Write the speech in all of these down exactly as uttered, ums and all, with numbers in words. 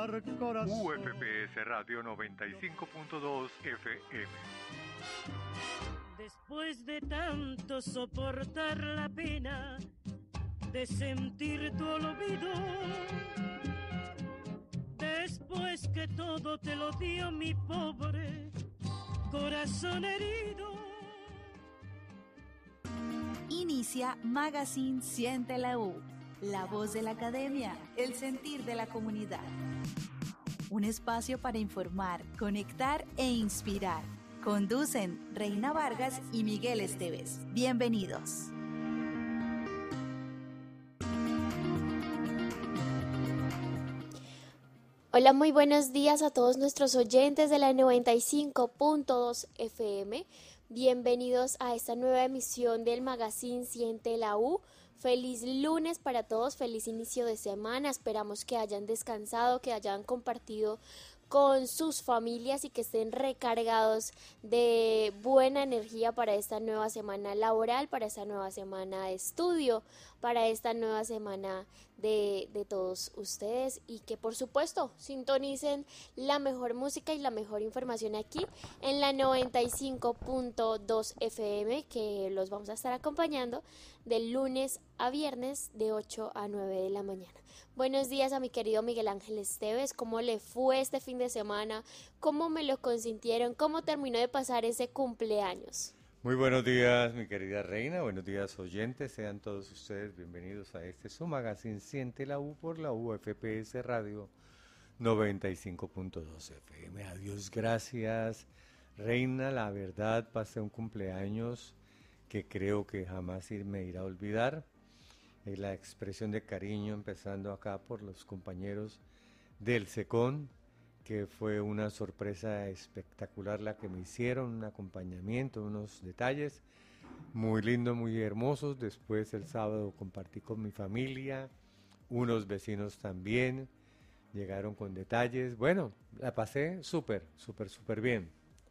U F P S Radio noventa y cinco punto dos F M. Después de tanto soportar la pena de sentir tu olvido, después que todo te lo dio mi pobre corazón herido. Inicia Magazine Siente la U, la voz de la academia, el sentir de la comunidad. Un espacio para informar, conectar e inspirar. Conducen Reina Vargas y Miguel Esteves. Bienvenidos. Hola, muy buenos días a todos nuestros oyentes de la noventa y cinco punto dos F M. Bienvenidos a esta nueva emisión del Magazine Siente la U. Feliz lunes para todos, feliz inicio de semana. Esperamos que hayan descansado, que hayan compartido con sus familias y que estén recargados de buena energía para esta nueva semana laboral, para esta nueva semana de estudio, para esta nueva semana de, de todos ustedes, y que por supuesto sintonicen la mejor música y la mejor información aquí en la noventa y cinco punto dos F M, que los vamos a estar acompañando de lunes a viernes de ocho a nueve de la mañana. Buenos días a mi querido Miguel Ángel Esteves. ¿Cómo le fue este fin de semana? ¿Cómo me lo consintieron? ¿Cómo terminó de pasar ese cumpleaños? Muy buenos días, mi querida Reina. Buenos días, oyentes. Sean todos ustedes bienvenidos a este su magazine Siente la U por la U F P S Radio noventa y cinco punto dos F M. Adiós, gracias, Reina. La verdad, pasé un cumpleaños que creo que jamás me irá a olvidar. Eh, la expresión de cariño empezando acá por los compañeros del SECON, que fue una sorpresa espectacular la que me hicieron, un acompañamiento, unos detalles muy lindos, muy hermosos. Después el sábado compartí con mi familia, unos vecinos también llegaron con detalles. Bueno, la pasé súper, súper, súper bien.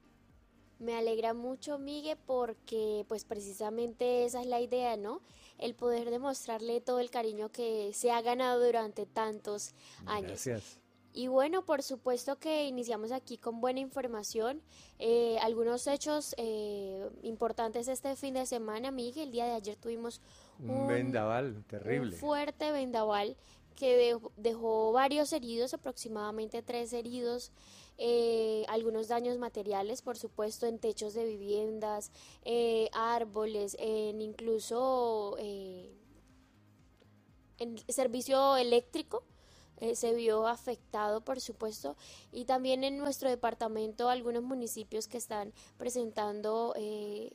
Me alegra mucho, Migue, porque pues precisamente esa es la idea, ¿no? El poder demostrarle todo el cariño que se ha ganado durante tantos años. Gracias. Y bueno, por supuesto que iniciamos aquí con buena información, eh, algunos hechos eh, importantes este fin de semana, Miguel. El día de ayer tuvimos un, un vendaval terrible, un fuerte vendaval que dejó, dejó varios heridos, aproximadamente tres heridos, eh, algunos daños materiales, por supuesto, en techos de viviendas, eh, árboles, en incluso eh, en servicio eléctrico. Eh, se vio afectado, por supuesto, y también en nuestro departamento algunos municipios que están presentando eh,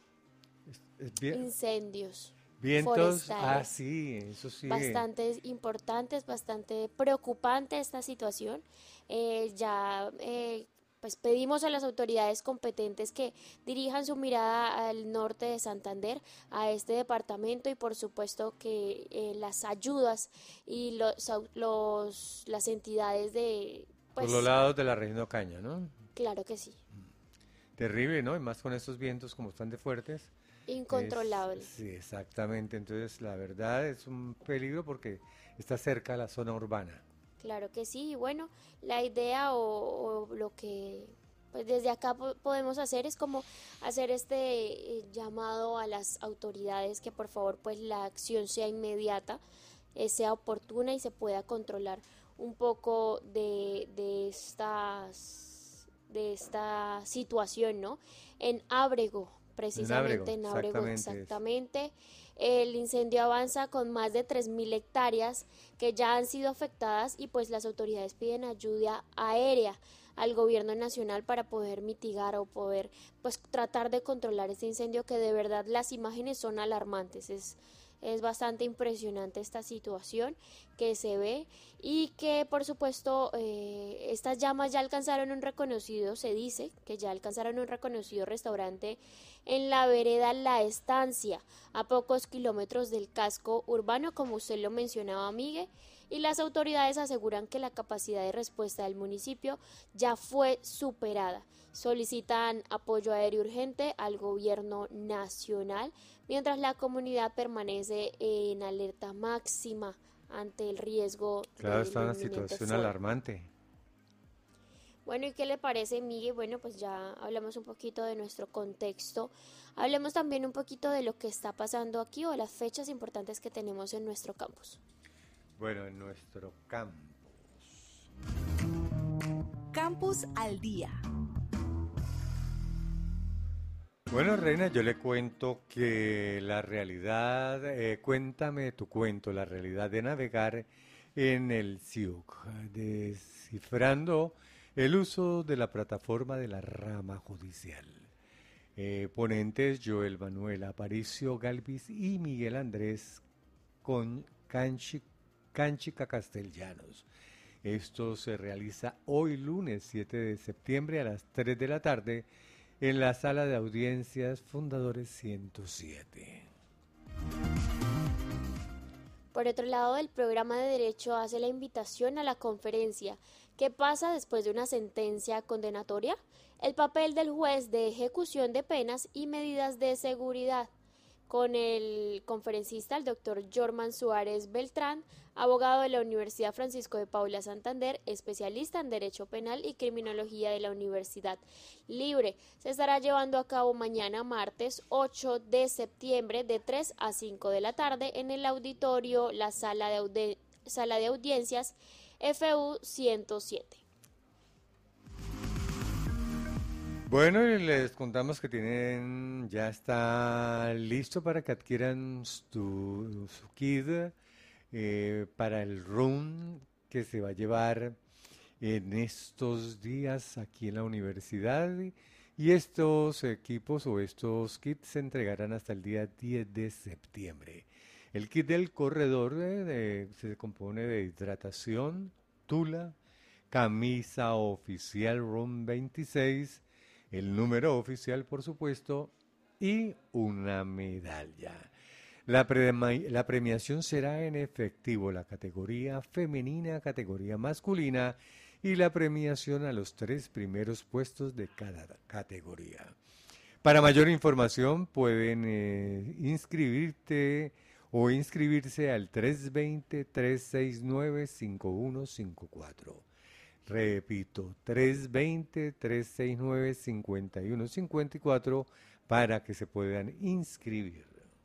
es, es bien, incendios vientos, forestales. ah sí, eso sí. Bastante importantes, bastante preocupante esta situación. Eh, ya eh, pues pedimos a las autoridades competentes que dirijan su mirada al norte de Santander, a este departamento, y por supuesto que eh, las ayudas y los, los las entidades de pues, por los lados de la región de Ocaña, ¿no? Claro que sí. Terrible, ¿no? Y más con estos vientos como están de fuertes. Incontrolable. Es, sí, exactamente. Entonces, la verdad es un peligro porque está cerca de la zona urbana. Claro que sí, y bueno, la idea o, o lo que pues desde acá po- podemos hacer es como hacer este eh, llamado a las autoridades, que por favor pues la acción sea inmediata, eh, sea oportuna y se pueda controlar un poco de, de estas de esta situación, ¿no? En Ábrego, precisamente en Ábrego, exactamente. exactamente. El incendio avanza con más de tres mil hectáreas que ya han sido afectadas, y pues las autoridades piden ayuda aérea al gobierno nacional para poder mitigar o poder pues tratar de controlar este incendio, que de verdad las imágenes son alarmantes. Es Es bastante impresionante esta situación que se ve, y que por supuesto eh, estas llamas ya alcanzaron un reconocido, se dice que ya alcanzaron un reconocido restaurante en la vereda La Estancia, a pocos kilómetros del casco urbano, como usted lo mencionaba, Miguel, y las autoridades aseguran que la capacidad de respuesta del municipio ya fue superada. Solicitan apoyo aéreo urgente al gobierno nacional, mientras la comunidad permanece en alerta máxima ante el riesgo. Claro, del está una inminente situación fuego. alarmante. Bueno, ¿y qué le parece, Miguel? Bueno, pues ya hablamos un poquito de nuestro contexto. Hablemos también un poquito de lo que está pasando aquí o las fechas importantes que tenemos en nuestro campus. Bueno, en nuestro campus. Campus al día. Bueno, Reina, yo le cuento que la realidad, eh, cuéntame tu cuento, la realidad de navegar en el C I U C, descifrando el uso de la plataforma de la rama judicial. Eh, ponentes Joel Manuel Aparicio Galvis y Miguel Andrés con Canchi, Canchica Castellanos. Esto se realiza hoy lunes siete de septiembre a las tres de la tarde en la sala de audiencias Fundadores ciento siete. Por otro lado, el programa de Derecho hace la invitación a la conferencia ¿Qué pasa después de una sentencia condenatoria? El papel del juez de ejecución de penas y medidas de seguridad, con el conferencista, el doctor Jorman Suárez Beltrán, abogado de la Universidad Francisco de Paula Santander, especialista en Derecho Penal y Criminología de la Universidad Libre. Se estará llevando a cabo mañana, martes ocho de septiembre, de tres a cinco de la tarde, en el auditorio, la sala de, audi- sala de audiencias F U ciento siete. Bueno, y les contamos que tienen, ya está listo para que adquieran su, su kit eh, para el run que se va a llevar en estos días aquí en la universidad. Y estos equipos o estos kits se entregarán hasta el día diez de septiembre. El kit del corredor eh, de- se compone de hidratación, tula, camisa oficial RUN veintiséis, el número oficial, por supuesto, y una medalla. La, prema- la premiación será en efectivo, la categoría femenina, categoría masculina y la premiación a los tres primeros puestos de cada categoría. Para mayor información pueden eh, inscribirte o inscribirse al tres dos cero, tres seis nueve, cinco uno cinco cuatro. Repito, tres dos cero, tres seis nueve, cinco uno cinco cuatro para que se puedan inscribir.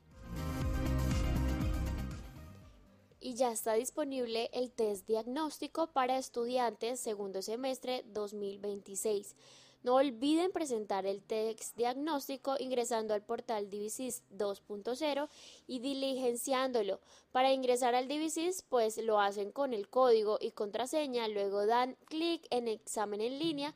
Y ya está disponible el test diagnóstico para estudiantes segundo semestre dos mil veintiséis. No olviden presentar el test diagnóstico ingresando al portal Divisis dos punto cero y diligenciándolo. Para ingresar al Divisis, pues lo hacen con el código y contraseña, luego dan clic en examen en línea